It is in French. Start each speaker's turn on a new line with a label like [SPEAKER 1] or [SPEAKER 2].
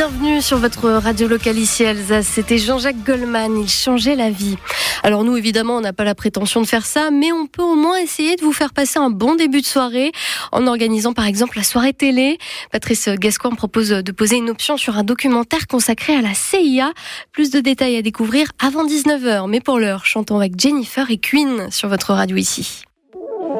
[SPEAKER 1] Bienvenue sur votre radio locale ici Alsace. C'était Jean-Jacques Goldman, il changeait la vie. Alors nous, évidemment, on n'a pas la prétention de faire ça, mais on peut au moins essayer de vous faire passer un bon début de soirée en organisant par exemple la soirée télé. Patrice Gascoigne propose de poser une option sur un documentaire consacré à la CIA. Plus de détails à découvrir avant 19h. Mais pour l'heure, chantons avec Jennifer et Queen sur votre radio ici.